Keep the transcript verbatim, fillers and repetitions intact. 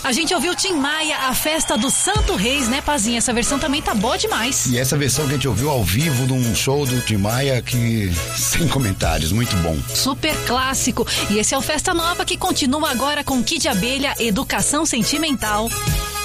A gente ouviu Tim Maia, a festa do Santo Reis, né, Pazinha? Essa versão também tá boa demais. E essa versão que a gente ouviu ao vivo de um show do Tim Maia, que sem comentários, muito bom. Super clássico. E esse é o Festa Nova, que continua agora com Kid Abelha, Educação Sentimental.